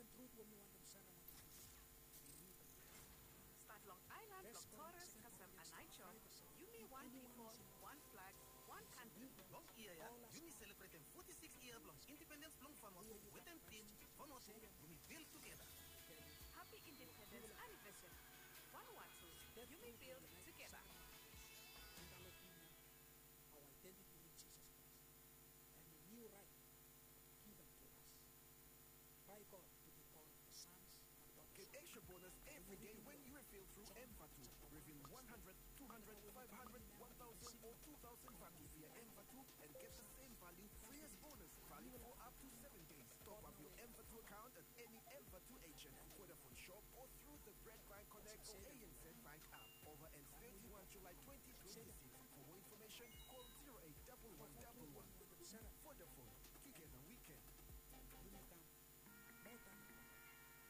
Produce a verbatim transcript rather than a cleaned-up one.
Start Long Island, Block Torres, Kasem Anaicho. You me one people, one flag, one country. Long year, yeah. You me celebrating forty-six year long independence long Vanuatu with them team. Vanuatu, you me build together. Happy Independence Anniversary. Vanuatu, you me build together. Our identity in Jesus Christ and a new right given to us by God to be called the sons and daughters. Get extra bonus every day when you refill through M Vatu. Refill one hundred, two hundred, five hundred, one thousand or two thousand Vatu via M Vatu and get the same value free as bonus. Value for up to seven days. Top up your M Vatu account at any M Vatu agent, whether from shop or through the Bread Bank Connect or A N Z Bank app. Over and thirty-first of July twenty